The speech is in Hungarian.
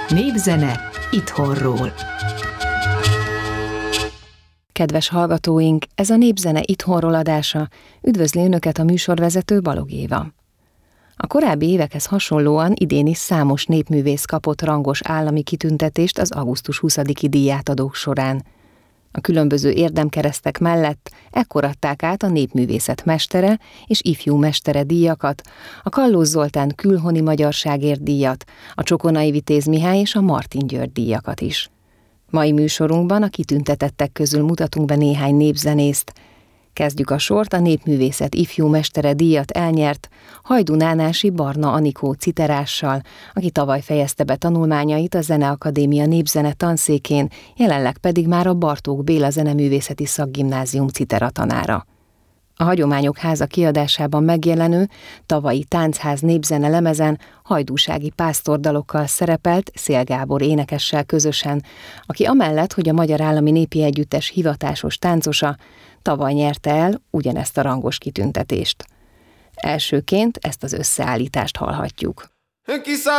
Népzene itthonról. Kedves hallgatóink, ez a Népzene itthonról adása. Üdvözli Önöket a műsorvezető Balog Éva. A korábbi évekhez hasonlóan idén is számos népművész kapott rangos állami kitüntetést az augusztus 20-i díjátadók során. A különböző érdemkeresztek mellett ekkor adták át a népművészet mestere és ifjú mestere díjakat, a Kallós Zoltán külhoni magyarságért díjat, a Csokonai Vitéz Mihály és a Martin György díjakat is. Mai műsorunkban a kitüntetettek közül mutatunk be néhány népzenészt. Kezdjük a sort a népművészet ifjú mestere díjat elnyert Hajdú-Nánási Barna Anikó citerással, aki tavaly fejezte be tanulmányait a Zeneakadémia népzene tanszékén, jelenleg pedig már a Bartók Béla Zeneművészeti Szakgimnázium citeratanára. A Hagyományok Háza kiadásában megjelenő tavalyi Táncház népzene lemezen hajdúsági pásztordalokkal szerepelt Szél Gábor énekessel közösen, aki amellett, hogy a Magyar Állami Népi Együttes hivatásos táncosa, tavaly nyerte el ugyanezt a rangos kitüntetést. Elsőként ezt az összeállítást hallhatjuk.